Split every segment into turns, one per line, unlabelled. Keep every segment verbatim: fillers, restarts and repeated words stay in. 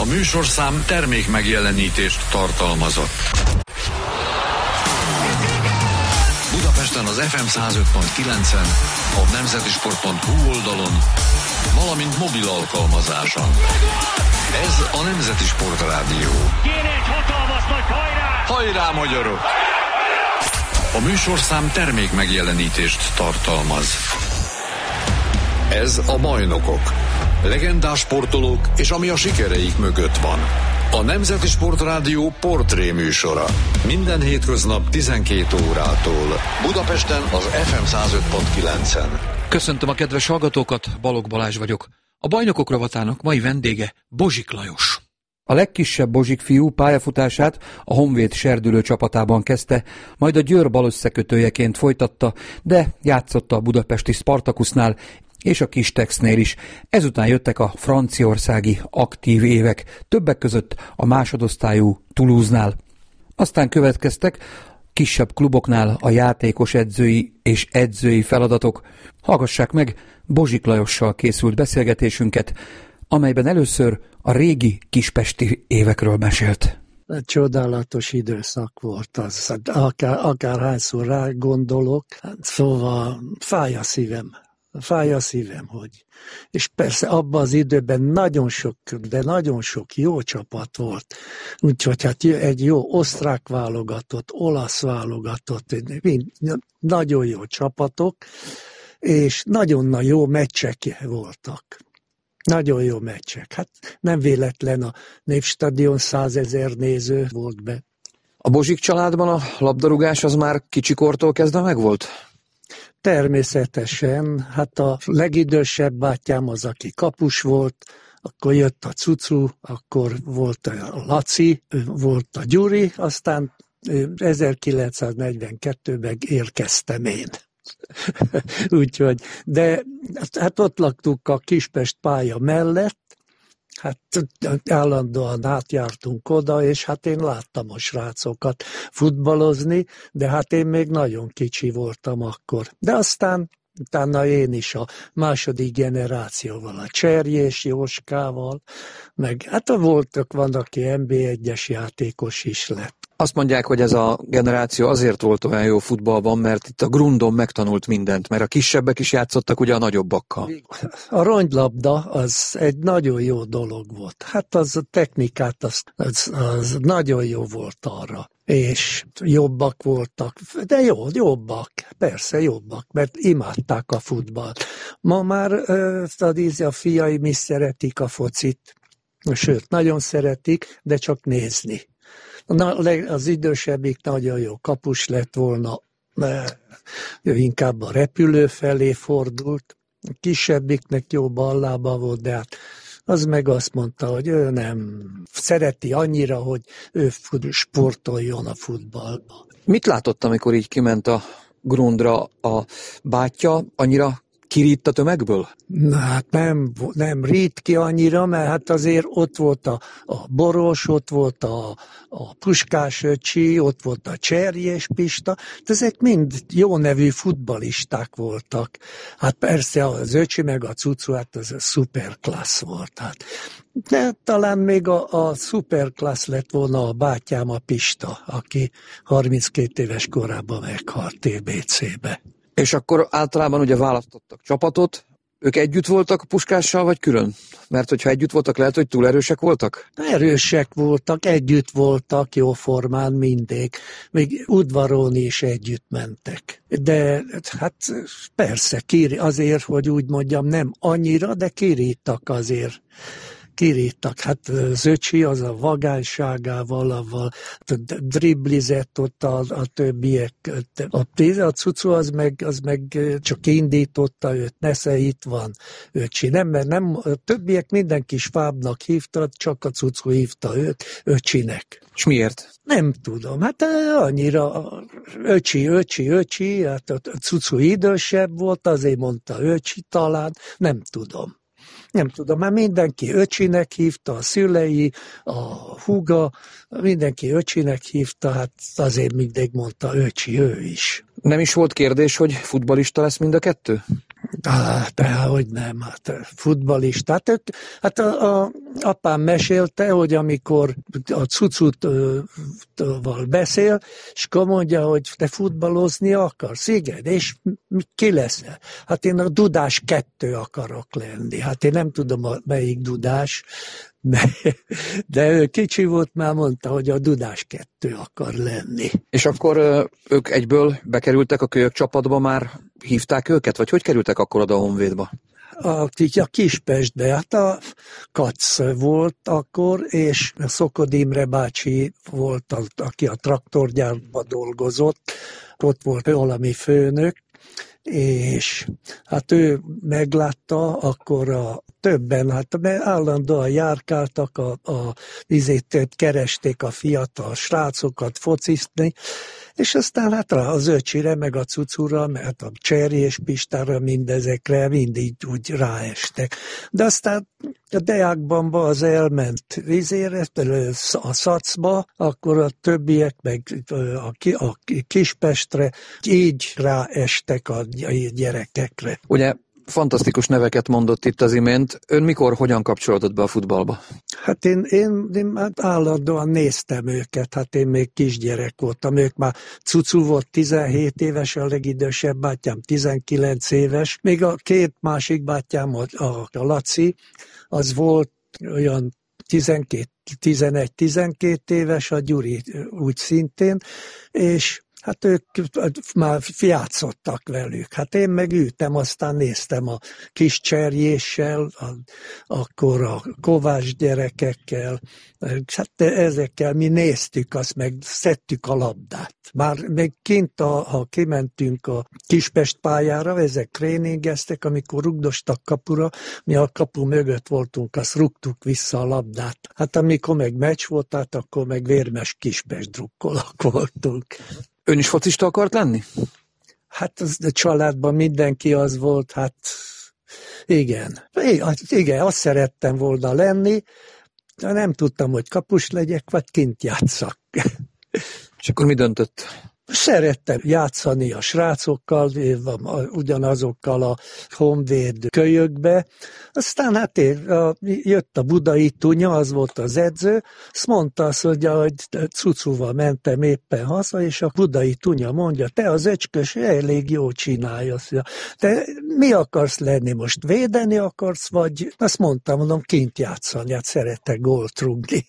A műsorszám termék megjelenítést tartalmazott. Budapesten az ef em száz öt pont kilencen, a nemzetisport pont hu oldalon, valamint mobil alkalmazáson. Ez a Nemzeti Sport Rádió.
Kéne egy hatalmas nagy hajrá!
Hajrá, magyarok! A műsorszám termék megjelenítést tartalmaz. Ez a Bajnokok. Legendás sportolók és ami a sikereik mögött van. A Nemzeti Sport Rádió portré műsora. Minden hétköznap tizenkét órától. Budapesten az ef em száz öt pont kilencen.
Köszöntöm a kedves hallgatókat, Balogh Balázs vagyok. A Bajnokok rovatának mai vendége Bozsik Lajos. A legkisebb Bozsik fiú pályafutását a Honvéd serdülő csapatában kezdte, majd a Győr balösszekötőjeként folytatta, de játszotta a budapesti Spartakusnál és a Kistexnél is. Ezután jöttek a franciaországi aktív évek, többek között a másodosztályú Toulouse-nál. Aztán következtek kisebb kluboknál a játékos edzői és edzői feladatok. Hallgassák meg Bozsik Lajossal készült beszélgetésünket, amelyben először a régi kispesti évekről mesélt.
Csodálatos időszak volt az, akár, akárhányszor rá gondolok, szóval fáj a szívem. Fáj a szívem, hogy... És persze abban az időben nagyon sok, de nagyon sok jó csapat volt. Úgyhogy hát egy jó osztrák válogatott, olasz válogatott, nagyon jó csapatok, és nagyon jó meccsek voltak. Nagyon jó meccsek. Hát nem véletlen a Népstadion százezer néző volt be.
A Bozsik családban a labdarúgás az már kicsikortól kezdve megvolt?
Természetesen, hát a legidősebb bátyám az, aki kapus volt, akkor jött a Cucu, akkor volt a Laci, volt a Gyuri, aztán ezerkilencszáznegyvenkettőben érkeztem én. Úgyhogy, de hát ott laktunk a Kispest pálya mellett, hát állandóan átjártunk oda, és hát én láttam a srácokat futballozni, de hát én még nagyon kicsi voltam akkor. De aztán utána én is a második generációval, a Cserjés Jóskával, meg hát voltak, van, aki en bé egyes játékos is lett.
Azt mondják, hogy ez a generáció azért volt olyan jó futballban, mert itt a Grundon megtanult mindent, mert a kisebbek is játszottak ugye a nagyobbakkal.
A ronglabda az egy nagyon jó dolog volt. Hát az a technikát, az, az, az nagyon jó volt arra. És jobbak voltak, de jó, jobbak, persze jobbak, mert imádták a futballt. Ma már a fiaim is szeretik a focit, sőt, nagyon szeretik, de csak nézni. Na, az idősebbik nagyon jó kapus lett volna, ő inkább a repülő felé fordult, a kisebbiknek jó ballába volt, de hát az meg azt mondta, hogy ő nem szereti annyira, hogy ő sportoljon a futballba.
Mit látott, amikor így kiment a Grundra a bátyja, annyira kirít a tömegből?
Na hát nem, nem rít ki annyira, mert hát azért ott volt a, a Boros, ott volt a, a Puskás öcsi, ott volt a Cserjés Pista, ezek mind jó nevű futballisták voltak. Hát persze az öcsi meg a Cucu, hát az a szuperklassz volt. Hát. De talán még a, a szuperklassz lett volna a bátyám, a Pista, aki harminckét éves korában meghalt té bé cébe.
És akkor általában ugye választottak csapatot, ők együtt voltak Puskással, vagy külön? Mert hogyha együtt voltak, lehet, hogy túl erősek voltak?
Erősek voltak, együtt voltak, jóformán mindig. Még udvaron is együtt mentek. De hát persze, azért, hogy úgy mondjam, nem annyira, de kiríttak azért. Kiríttak. Hát az öcsi az a vagányságával, avval driblizett ott a, a többiek. A, a Cucu az meg, az meg csak indította őt, nesze itt van öcsi. Nem, mert nem, a többiek mindenki Schwabnak hívta, csak a Cucu hívta őt öcsinek.
És miért?
Nem tudom, hát annyira öcsi, öcsi, öcsi, hát a Cucu idősebb volt, azért mondta öcsi talán, nem tudom. Nem tudom, már mindenki öcsinek hívta, a szülei, a húga, mindenki öcsinek hívta, hát azért mindig mondta öcsi, ő is.
Nem is volt kérdés, hogy futballista lesz mind a kettő?
Hát, dehogy nem, hát futballista. Hát, ők, hát a, a, apám mesélte, hogy amikor a cucutval beszél, és akkor mondja, hogy te futballozni akarsz, igen, és ki leszel? Hát én a Dudás kettő akarok lenni. Hát én nem tudom, melyik Dudás, de ő kicsi volt, már mondta, hogy a Dudás kettő akar lenni.
És akkor ők egyből bekerültek a kölyök csapatba, már hívták őket? Vagy hogy kerültek akkor oda a Honvédba?
A, a Kispestbe, hát a Kac volt akkor, és a Szokod Imre bácsi volt, a, aki a traktorgyárban dolgozott, ott volt valami főnök, és hát ő meglátta, akkor a többen, hát állandóan járkáltak, a, a vizét keresték a fiatal srácokat focizni, és aztán hát rá az öcsire, meg a cucura, mert a Cserry és Pistára mindezekre mindig úgy ráestek. De aztán a Deákban az elment vizére, a Szacba, akkor a többiek meg a, a Kispestre így ráestek a gyerekekre.
Ugye fantasztikus neveket mondott itt az imént. Ön mikor, hogyan kapcsolódott be a futballba?
Hát én, én, én hát állandóan néztem őket, hát én még kisgyerek voltam. Ők már Cucu volt tizenhét éves, a legidősebb bátyám tizenkilenc éves. Még a két másik bátyám, a, a, a Laci, az volt olyan tizenegy-tizenkét éves, a Gyuri úgy szintén, és hát ők már játszottak velük. Hát én meg ültem, aztán néztem a kis Cserjéssel, a, akkor a Kovács gyerekekkel, hát ezekkel mi néztük, azt meg szedtük a labdát. Már még kint, a, ha kimentünk a Kispest pályára, ezek tréningeztek, amikor rugdostak kapura, mi a kapu mögött voltunk, azt rúgtuk vissza a labdát. Hát amikor meg meccs volt, hát akkor meg vérmes Kispest drukkolak voltunk.
Ön is focista akart lenni?
Hát az, a családban mindenki az volt, hát igen. Igen, azt szerettem volna lenni, de nem tudtam, hogy kapus legyek, vagy kint játsszak.
És akkor mi döntött?
Szerettem játszani a srácokkal, ugyanazokkal a Honvéd kölyökbe. Aztán hát én, a, jött a Budai Tunya, az volt az edző, azt mondta azt, hogy, hogy Cucuval mentem éppen haza, és a Budai Tunya mondja, te az öcskös elég jól csinálja. Te mi akarsz lenni most? Védeni akarsz, vagy? Azt mondtam, mondom, kint játszani, hát szeretek gólt rúgni.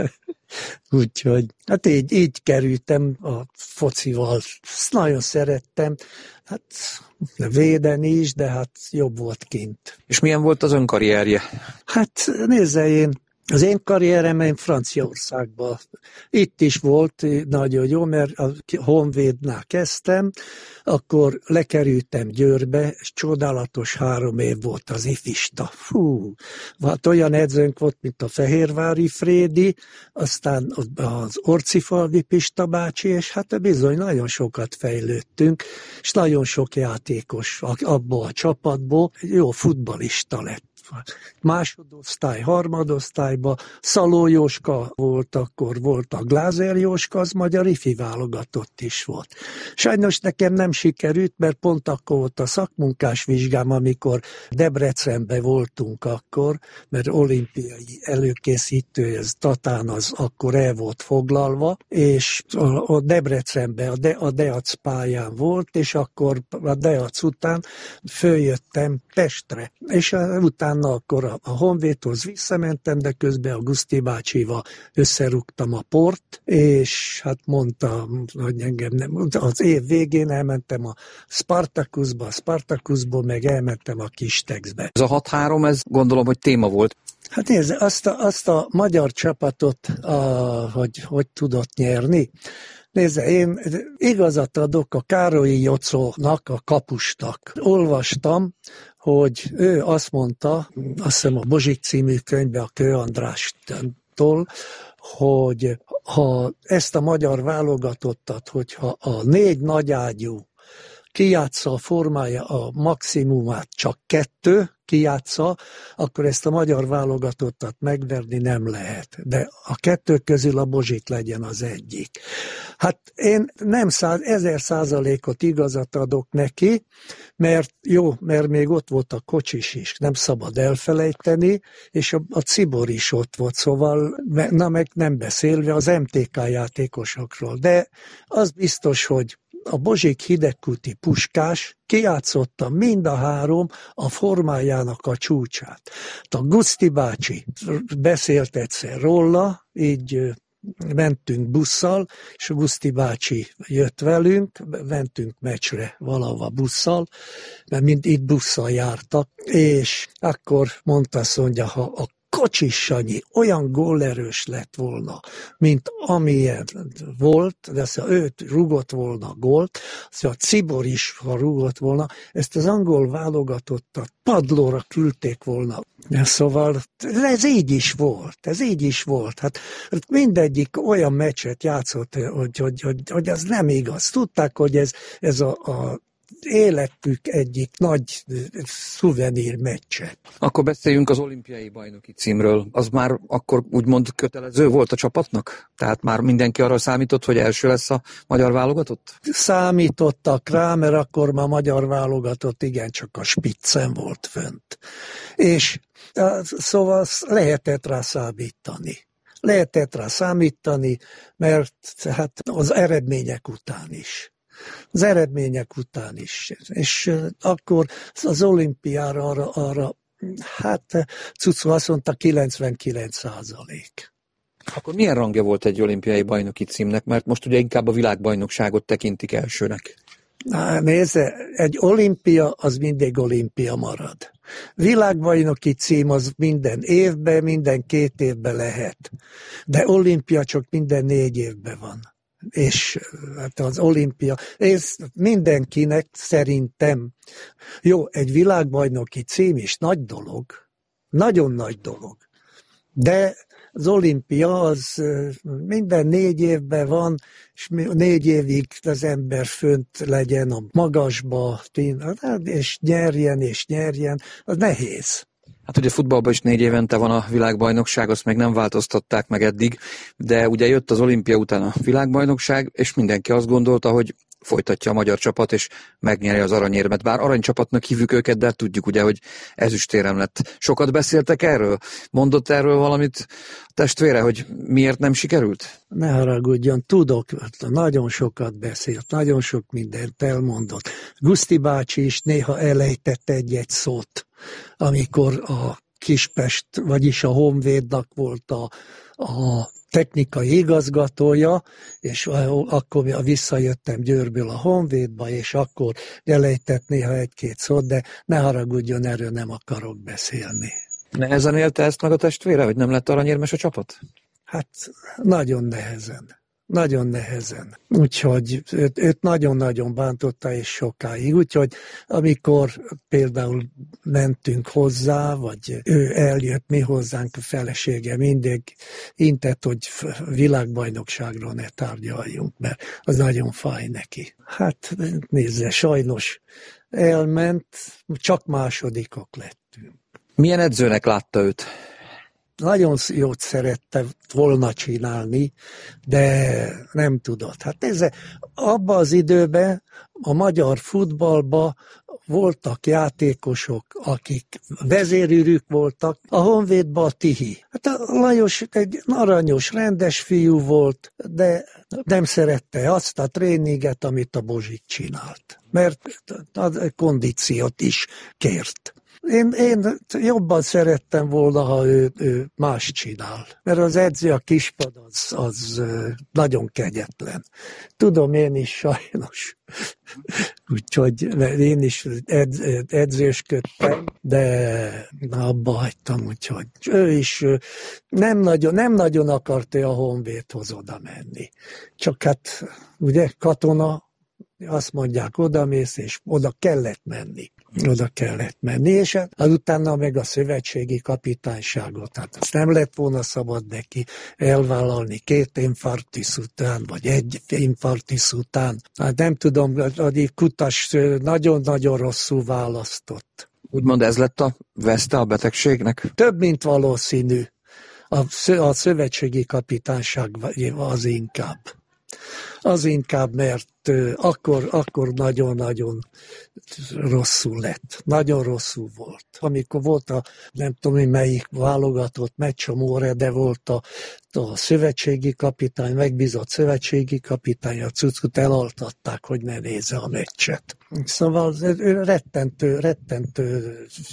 Úgyhogy, hát így, így kerültem a focival. Ezt nagyon szerettem. Hát védeni is, de hát jobb volt kint.
És milyen volt az ön karrierje?
Hát nézze, én az én karrierem én Franciaországban. Itt is volt nagyon jó, mert a Honvédnál kezdtem, akkor lekerültem Győrbe, és csodálatos három év volt az ifista. Fú, hát olyan edzőnk volt, mint a Fehérvári Frédi, aztán az Orcifalvi Pista bácsi, és hát bizony nagyon sokat fejlődtünk, és nagyon sok játékos abból a csapatból jó futballista lett. Másodosztály, harmadosztályban Szaló Jóska volt, akkor volt a Glázer Jóska, az magyar ifi válogatott is volt. Sajnos nekem nem sikerült, mert pont akkor volt a szakmunkás vizsgám, amikor Debrecenben voltunk akkor, mert olimpiai előkészítő, ez Tatán az akkor el volt foglalva, és a, a Debrecenben a, De, a Deac pályán volt, és akkor a Deac után följöttem Pestre, és utána akkor a, a Honvédhoz visszamentem, de közben a Guszti bácsival összerúgtam a port, és hát mondtam, hogy engem nem, az év végén elmentem a Spartakuszba, a Spartakuszból meg elmentem a Kistexbe.
Ez a hat három, ez gondolom, hogy téma volt.
Hát nézd, azt a, azt a magyar csapatot, a, hogy, hogy tudott nyerni, nézze, én igazat adok a Károlyi Jocónak, a kapusnak. Olvastam, hogy ő azt mondta, azt hiszem a Bozsik című könyvben a Kő Andrástól, hogy ha ezt a magyar válogatottat, hogyha a négy nagyágyú kijátsza a formája a maximumát csak kettő, kijátsza, akkor ezt a magyar válogatottat megverni nem lehet. De a kettő közül a Bozsik legyen az egyik. Hát én nem száz, ezer százalékot igazat adok neki, mert jó, mert még ott volt a Kocsis is, nem szabad elfelejteni, és a, a Cibor is ott volt, szóval, na meg nem beszélve az em té ká játékosokról. De az biztos, hogy a Bozsik, Hidegkúti, Puskás kijátszotta mind a három a formájának a csúcsát. A Guszti bácsi beszélt egyszer róla, így mentünk busszal, és a Guszti bácsi jött velünk, mentünk meccsre valahova busszal, mert mind itt busszal jártak, és akkor mondta, azt mondja, ha a Kocsis Sanyi olyan gólerős lett volna, mint amilyen volt, de ha őt rúgott volna gólt, a Cibor is, ha rúgott volna, ezt az angol válogatottat padlóra küldték volna. Szóval ez így is volt, ez így is volt. Hát mindegyik olyan meccset játszott, hogy, hogy, hogy, hogy ez nem igaz. Tudták, hogy ez, ez a, a életük egyik nagy szuvenír meccse.
Akkor beszéljünk az olimpiai bajnoki címről. Az már akkor úgymond kötelező volt a csapatnak? Tehát már mindenki arra számított, hogy első lesz a magyar válogatott?
Számítottak rá, mert akkor már magyar válogatott igencsak a spiccen volt fönt. És szóval lehetett rá számítani. Lehetett rá számítani, mert hát az eredmények után is. Az eredmények után is. És akkor az olimpiára arra, arra hát Cucu azt mondta kilencvenkilenc százalék.
Akkor milyen rangja volt egy olimpiai bajnoki címnek? Mert most ugye inkább a világbajnokságot tekintik elsőnek.
Há, nézze, egy olimpia az mindig olimpia marad. Világbajnoki cím az minden évben, minden két évben lehet. De olimpia csak minden négy évben van. És hát az olimpia, ez mindenkinek szerintem, jó, egy világbajnoki cím is nagy dolog, nagyon nagy dolog, de az olimpia az minden négy évben van, és négy évig az ember fönt legyen a magasba, és nyerjen, és nyerjen, az nehéz.
Hát ugye futballban is négy évente van a világbajnokság, azt még nem változtatták meg eddig, de ugye jött az olimpia után a világbajnokság, és mindenki azt gondolta, hogy folytatja a magyar csapat, és megnyeri az aranyérmet. Bár aranycsapatnak hívjuk őket, de tudjuk ugye, hogy ezüstérem lett. Sokat beszéltek erről? Mondott erről valamit a testvére, hogy miért nem sikerült?
Ne haragudjon, tudok, nagyon sokat beszélt, nagyon sok mindent elmondott. Guszti bácsi is néha elejtett egy-egy szót, amikor a Kispest, vagyis a Honvédnak volt a, a technikai igazgatója, és akkor visszajöttem Győrből a Honvédba, és akkor elejtett néha egy-két szót, de ne haragudjon, erről nem akarok beszélni.
Nehezen élte ezt meg a testvére, hogy nem lett aranyérmes a csapat?
Hát nagyon nehezen. Nagyon nehezen. Úgyhogy őt, őt nagyon-nagyon bántotta, és sokáig. Úgyhogy amikor például mentünk hozzá, vagy ő eljött mi hozzánk, a felesége mindig intett, hogy világbajnokságról ne tárgyaljunk, mert az nagyon fáj neki. Hát nézze, sajnos elment, csak másodikok lettünk.
Milyen edzőnek látta őt?
Nagyon jót szerette volna csinálni, de nem tudott. Hát ez, abban az időben a magyar futballban voltak játékosok, akik vezérűrük voltak, a Honvédban a Tihi. Hát a Lajos egy aranyos, rendes fiú volt, de nem szerette azt a tréninget, amit a Bozsik csinált, mert a kondíciót is kért. Én, én jobban szerettem volna, ha ő, ő más csinál, mert az edző, a kispad, az, az nagyon kegyetlen. Tudom én is sajnos, úgyhogy én is edz, edzősködtem, de abba hagytam, úgyhogy ő is nem nagyon, nem nagyon akart a Honvédhoz oda menni. Csak hát ugye katona, azt mondják, odamész, és oda kellett menni. Oda kellett menni, és utána meg a szövetségi kapitányságot. Hát azt nem lett volna szabad neki elvállalni két infarktus után, vagy egy infarktus után. Hát nem tudom, a Kutas nagyon-nagyon rosszul választott.
Úgymond ez lett a veszte a betegségnek?
Több, mint valószínű. A, szö, a szövetségi kapitányság az inkább. Az inkább, mert akkor, akkor nagyon-nagyon rosszul lett. Nagyon rosszul volt. Amikor volt a, nem tudom, melyik válogatott meccs a Móre, de volt a, a szövetségi kapitány, megbízott szövetségi kapitány, a cuccot elaltatták, hogy ne nézze a meccset. Szóval rettentő, rettentő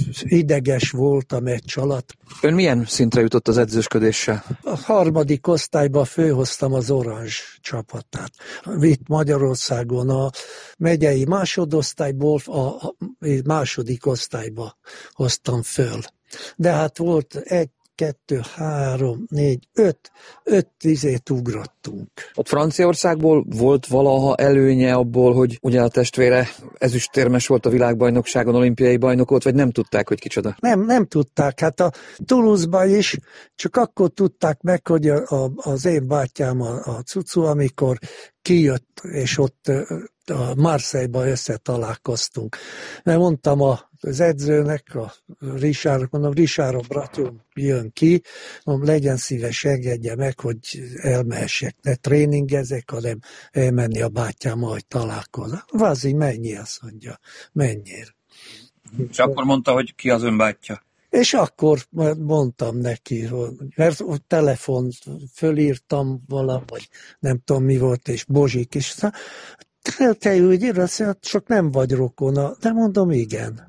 ideges volt a meccs alatt.
Ön milyen szintre jutott az edzősködéssel?
A harmadik osztályba főhoztam az Orange csapatát. Itt Magyarországon a megyei másodosztályból a második osztályba hoztam föl. De hát volt egy, kettő, három, négy, öt, öt izét ugrottunk.
Ott Franciaországból volt valaha előnye abból, hogy ugye a testvére ezüstérmes volt a világbajnokságon, olimpiai bajnok volt, vagy nem tudták, hogy kicsoda?
Nem, nem tudták. Hát a Toulouse-ban is csak akkor tudták meg, hogy a, a, az én bátyám, a, a Cucu, amikor kijött, és ott a Marseille-ban összetalálkoztunk. Mert mondtam az edzőnek, a Richard, mondom, Richard, a bratom jön ki, mondom, legyen szíves, engedje meg, hogy elmehessek, ne tréningezek, hanem elmenni a bátyámmal, hogy találkozom. Vazi, mennyi, azt mondja, menjél.
És akkor mondta, hogy ki az ön bátyja?
És akkor mondtam neki, mert telefon fölírtam valahogy, nem tudom mi volt, és Bozsik is. Te, te úgy írsz, csak nem vagy rokona. De mondom, igen.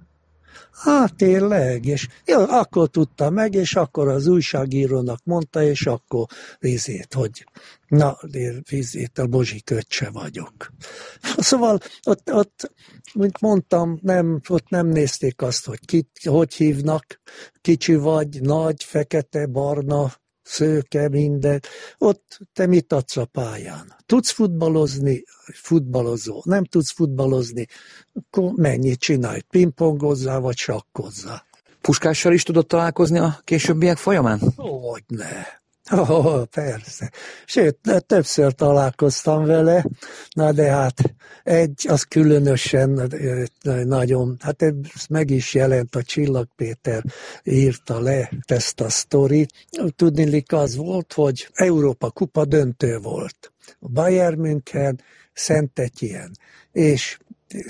Hát tényleg, és jó, akkor tudta meg, és akkor az újságírónak mondta, és akkor vizét, hogy na, vizét, a Bozsik öccse vagyok. Szóval ott, ott, mint mondtam, nem, ott nem nézték azt, hogy kit, hogy hívnak, kicsi vagy, nagy, fekete, barna, szőke, minden. Ott te mit adsz a pályán? Tudsz futballozni? Futballozó. Nem tudsz futballozni? Akkor mennyit csinálj? Pingpongozzál, vagy sakkozzál?
Puskással is tudott találkozni a későbbiek folyamán?
Hogyne. Oh, persze. Sőt, többször találkoztam vele, na de hát egy, az különösen nagyon, hát ez meg is jelent, a Csillag Péter írta le ezt a sztorit. Tudniillik az volt, hogy Európa kupa döntő volt. A Bayern München, Saint-Étienne. És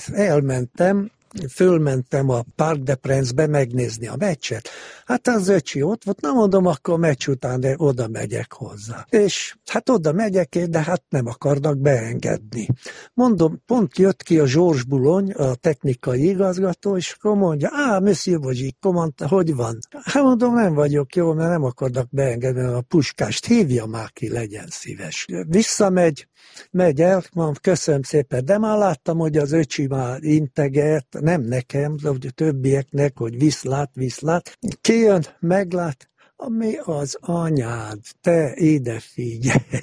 elmentem, fölmentem a Parc des Princes-be megnézni a meccset. Hát az öcsi ott volt, na mondom, akkor meccs után de oda megyek hozzá. És hát oda megyek, de hát nem akarnak beengedni. Mondom, pont jött ki a Georges Boulogne, a technikai igazgató, és akkor mondja, á, Monsieur Bozsik, mondta, hogy van? Hát mondom, nem vagyok jó, mert nem akarnak beengedni, a Puskást hívja már ki, legyen szíves. Visszamegy, megy el, mondom, köszönöm szépen, de már láttam, hogy az öcsi már integet, nem nekem, de a többieknek, hogy viszlát, viszlát. Kijön, meglát, ami az anyád, te ide figyelj.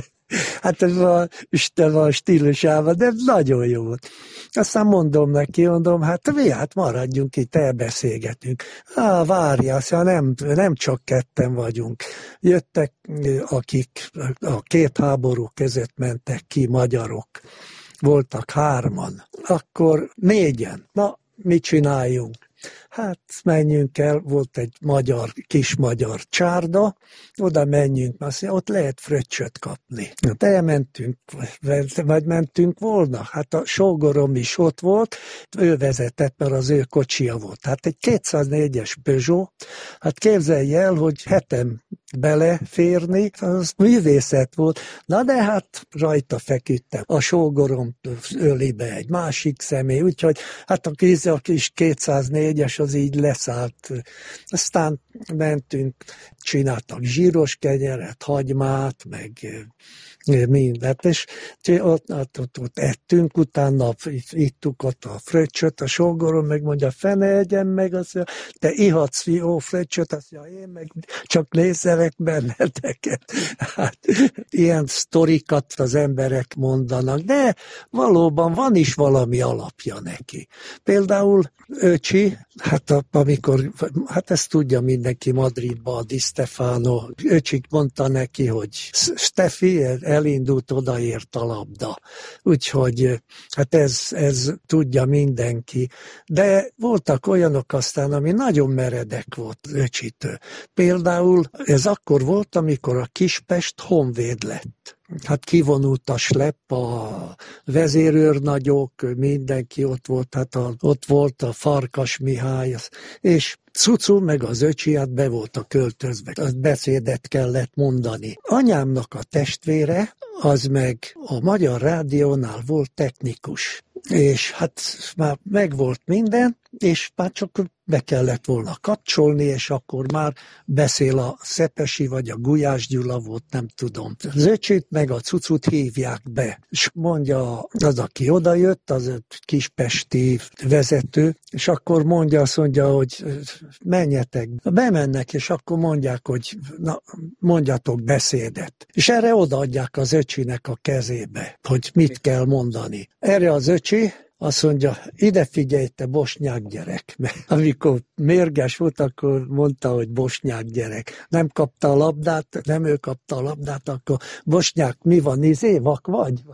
Hát ez a Isten van stílusában, de nagyon jó volt. Aztán mondom neki, mondom, hát mi, hát maradjunk itt, elbeszélgetünk. Á, várja, szóval nem, nem csak ketten vagyunk. Jöttek, akik a két háború között mentek ki, magyarok. Voltak hárman. Akkor négyen. Na, mit csináljunk? Hát menjünk el, volt egy magyar, kis magyar csárda, oda menjünk, azt mondja, ott lehet fröccsöt kapni. Hát elmentünk, vagy mentünk volna, hát a sógorom is ott volt, ő vezetett, mert az ő kocsia volt. Hát egy kétszáznégyes Peugeot, hát képzelj el, hogy hetem beleférni, az művészet volt. Na de hát rajta feküdtem. A sógorom öli be egy másik személy, úgyhogy hát a kis, a kis kétszáznégyes az így leszállt. Aztán mentünk, csináltak zsíros kenyeret, hagymát, meg mindent, és ott, ott, ott, ott ettünk, utána ittuk ott a fröccsöt, a sógorom megmondja, fene egyen meg, azt mondja, te ihatsz jó fröccsöt, azt mondja, én meg csak nézem, ismerek benneteket. Hát, ilyen sztorikat az emberek mondanak, de valóban van is valami alapja neki. Például öcsi, hát amikor, hát ezt tudja mindenki Madridba, a Di Stefano, öcsik mondta neki, hogy Steffi, elindult, odaért a labda. Úgyhogy hát ez, ez tudja mindenki. De voltak olyanok aztán, ami nagyon meredek volt öcsitől. Például ez akkor volt, amikor a Kispest honvéd lett. Hát kivonult a slepp, a vezérőrnagyok, mindenki ott volt, hát a, ott volt a Farkas Mihály, és Cucu meg az öcsi, hát be volt a költözve, az beszédet kellett mondani. Anyámnak a testvére, az meg a Magyar Rádiónál volt technikus, és hát már megvolt minden, és már csak be kellett volna kapcsolni, és akkor már beszél a Szepesi, vagy a Gulyás Gyula volt, nem tudom. Az öcsit meg a Cucut hívják be, és mondja az, aki odajött, az kispesti vezető, és akkor mondja, azt mondja, hogy menjetek. Bemennek, és akkor mondják, hogy na, mondjatok beszédet. És erre odaadják az öcsinek a kezébe, hogy mit kell mondani. Erre az öcsi azt mondja, ide figyelj, te bosnyák gyerek. Mert amikor mérges volt, akkor mondta, hogy bosnyák gyerek. Nem kapta a labdát, nem ő kapta a labdát, akkor bosnyák, mi van, izé, vak vagy?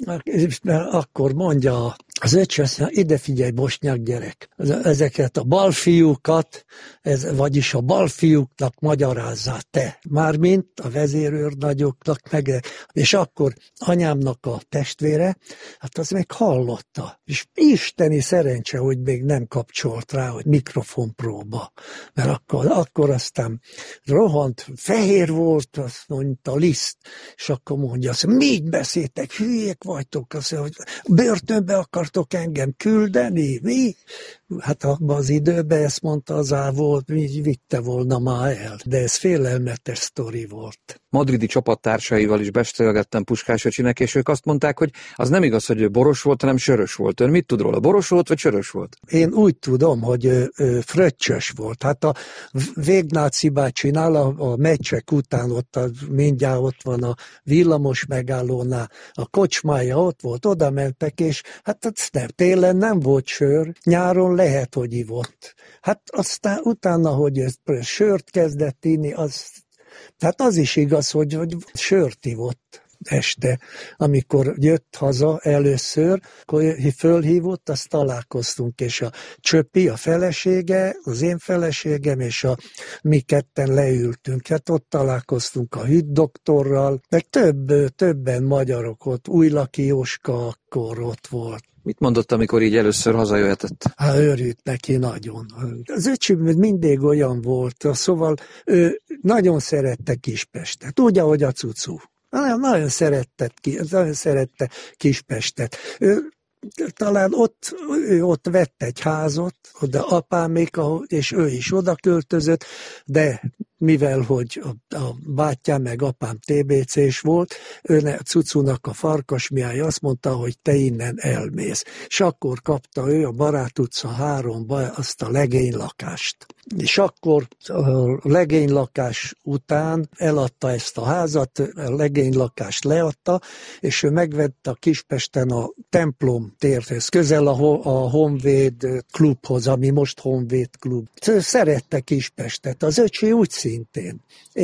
Akkor mondja az öcsi, azt mondja, ide figyelj, bosnyák gyerek. Ezeket a balfiúkat, ez, vagyis a balfiúknak magyarázzál te. Mármint a vezérőrnagyoknak meg. És akkor anyámnak a testvére, hát az meg hallotta. És isteni szerencse, hogy még nem kapcsolt rá, hogy mikrofonpróba. Mert akkor, akkor aztán rohant, fehér volt, azt mondta, Liszt, és akkor mondja, azt mondja, még beszéltek, hülyék vagytok, azt mondja, hogy börtönbe akartok engem küldeni, mi? Hát abban az időben ezt mondta az ávó, így vitte volna már el, de ez félelmetes sztori volt.
Madridi csapattársaival is beszélgettem Puskás öcsinek, és ők azt mondták, hogy az nem igaz, hogy ő boros volt, hanem sörös volt. Ön mit tud róla? Boros volt, vagy sörös volt?
Én úgy tudom, hogy ő, ő fröccsös volt. Hát a Végnáci bácsinál a, a meccsek után ott a, mindjárt ott van a villamos megállónál, a kocsmája ott volt, oda mentek, és hát nem, télen nem volt sör, nyáron lehet, hogy ivott. Hát aztán utána, hogy sört kezdett inni, az, tehát az is igaz, hogy, hogy sört ivott este. Amikor jött haza először, akkor fölhívott, azt találkoztunk, és a Csöpi, a felesége, az én feleségem, és a mi ketten leültünk. Hát ott találkoztunk a hüddoktorral, meg több, többen magyarok ott, Újlaki Jóska akkor ott volt.
Mit mondott, amikor így először hazajöhetett?
Hát örült neki nagyon. Az öcsém mindig olyan volt, szóval ő nagyon szerette Kispestet, úgy, ahogy a Cucu. Nagyon, nagyon, szerette, nagyon szerette Kispestet. Ő, talán ott, ő ott vett egy házat, oda apámék, és ő is oda költözött, de mivel hogy a, a bátyám meg apám té bé cés volt, őnek, Cucunak a Farkas Mihály azt mondta, hogy te innen elmész. És akkor kapta ő a Barát utca háromba azt a legénylakást. És akkor a legénylakás után eladta ezt a házat, a legénylakást leadta, és ő megvette a Kispesten a templom térhez, közel a, a Honvéd klubhoz, ami most Honvéd klub. Ő szerette Kispestet, az öcsi úgy szintén.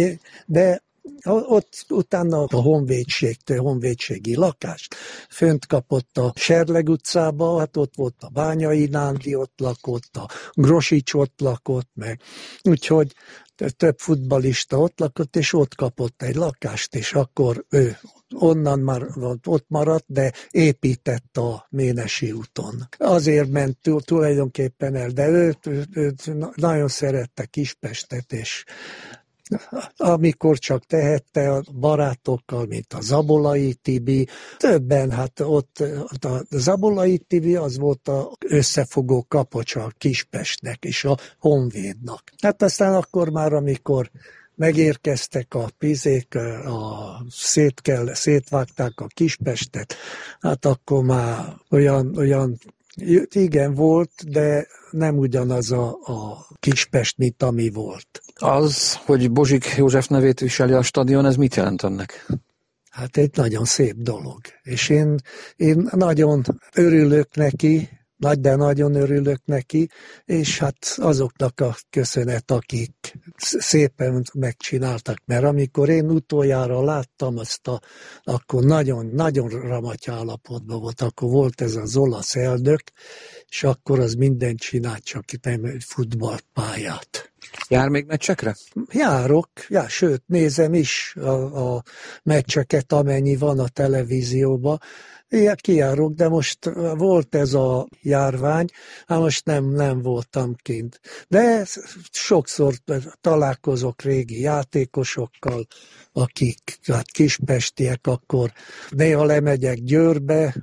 De ott utána a honvédségtől, honvédségi lakást fönt kapott a Serleg utcába, hát ott volt a Bányai Nándi, ott lakott, a Grosics ott lakott meg. Úgyhogy több futballista ott lakott, és ott kapott egy lakást, és akkor ő onnan már ott maradt, de épített a Ménesi úton. Azért ment tulajdonképpen el, de őt, őt, őt nagyon szerette Kispestet, és amikor csak tehette a barátokkal, mint a Zabolai Tibi, többen, hát ott a Zabolai Tibi az volt az összefogó kapocsa a Kispestnek és a Honvédnak. Hát aztán akkor már, amikor megérkeztek a pizék, a szét kell, szétvágták a Kispestet, hát akkor már olyan, olyan Igen, volt, de nem ugyanaz a, a Kispest, mint ami volt.
Az, hogy Bozsik József nevét viseli a stadion, ez mit jelent önnek?
Hát egy nagyon szép dolog. És én, én nagyon örülök neki, nagy, de nagyon örülök neki, és hát azoknak a köszönet, akik szépen megcsináltak, mert amikor én utoljára láttam ezt a, akkor nagyon, nagyon ramaty állapotban volt, akkor volt ez az olasz eldök, és akkor az mindent csinált, csak nem egy futballpályát.
Jár még meccsekre?
Járok, já, sőt, nézem is a, a meccseket, amennyi van a televízióban. Ilyen kijárok, de most volt ez a járvány, hát most nem, nem voltam kint. De sokszor találkozok régi játékosokkal, akik hát kispestiek, akkor néha lemegyek Győrbe,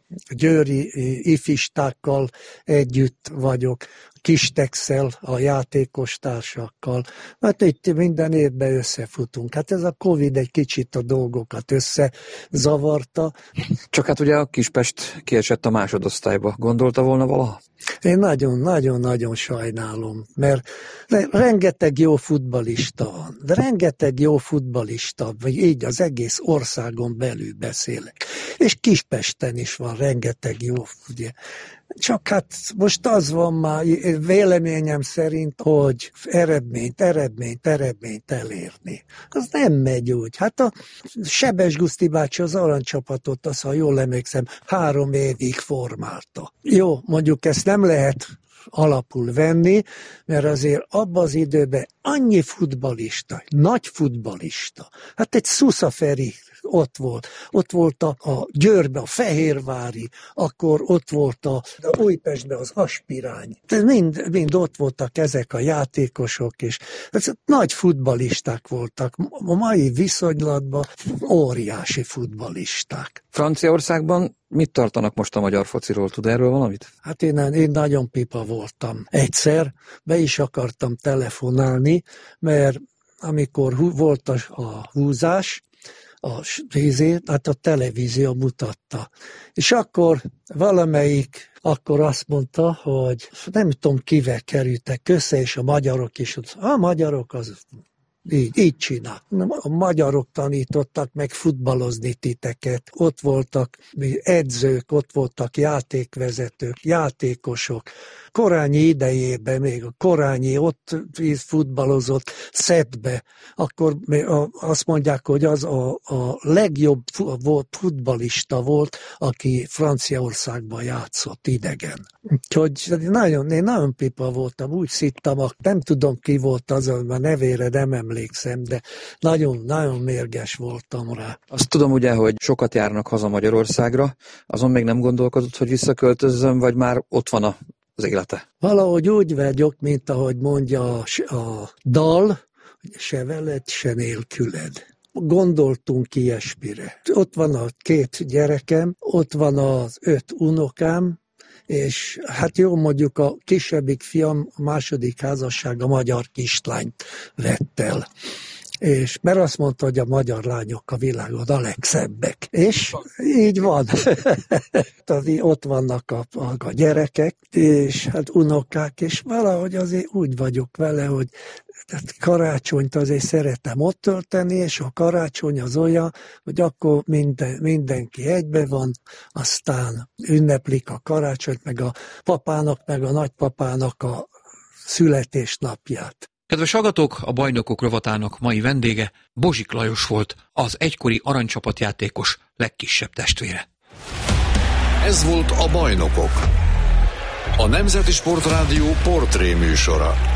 győri ifistákkal együtt vagyok, Kistexel, a játékostársakkal. Hát itt minden évben összefutunk. Hát ez a Covid egy kicsit a dolgokat összezavarta.
Csak hát ugye a Kispest kiesett a másodosztályba. Gondolta volna valaha?
Én nagyon-nagyon-nagyon sajnálom, mert rengeteg jó futballista van. De rengeteg jó futballista, vagy így az egész országon belül beszélek. És Kispesten is van rengeteg jó, ugye. Csak hát most az van már véleményem szerint, hogy eredményt, eredményt, eredményt elérni. Az nem megy úgy. Hát a Sebes Guszti bácsi az aranycsapatot, azt, ha jól emlékszem, három évig formálta. Jó, mondjuk ezt nem lehet alapul venni, mert azért abban az időben annyi futballista, nagy futballista, hát egy Szusza Feri ott volt, ott volt a, a Győrbe, a Fehérvári, akkor ott volt a, a Újpestbe az Aspirány. Mind, mind ott voltak ezek a játékosok, és nagy futballisták voltak. A mai viszonylatban óriási futballisták.
Franciaországban mit tartanak most a magyar fociról? Tud erről valamit?
Hát én, én nagyon pipa voltam. Egyszer be is akartam telefonálni, mert amikor volt a, a húzás, a vízét, hát a televízió mutatta. És akkor valamelyik akkor azt mondta, hogy nem tudom, kivel kerültek össze, és a magyarok is, a magyarok az így, így csinál. A magyarok tanítottak meg futballozni titeket. Ott voltak edzők, ott voltak játékvezetők, játékosok. Korányi idejében még a Korányi ott futballozott Szedbe, akkor azt mondják, hogy az a, a legjobb volt, futballista volt, aki Franciaországban játszott idegen. Úgyhogy nagyon, én nagyon pipa voltam, úgy szittam, nem tudom ki volt az, a nevére nem emlékszem, de nagyon, nagyon mérges voltam rá.
Azt tudom ugye, hogy sokat járnak haza Magyarországra, azon még nem gondolkodott, hogy visszaköltözzön, vagy már ott van a az élete?
Valahogy úgy vagyok, mint ahogy mondja a, a dal, hogy se veled, se nélküled. Gondoltunk ilyesmire. Ott van a két gyerekem, ott van az öt unokám, és hát jó, mondjuk a kisebbik fiam a második házasság a magyar kislányt vett el. És mert azt mondta, hogy a magyar lányok a világon a legszebbek. És így van. Ott vannak a, a gyerekek, és hát unokák, és valahogy azért úgy vagyok vele, hogy tehát karácsonyt azért szeretem ott tölteni, és a karácsony az olyan, hogy akkor minden, mindenki egybe van, aztán ünneplik a karácsonyt, meg a papának, meg a nagypapának a születésnapját.
Kedves hallgatók, a Bajnokok rovatának mai vendége Bozsik Lajos volt, az egykori aranycsapatjátékos legkisebb testvére.
Ez volt a Bajnokok, a Nemzeti Sportrádió portré műsora.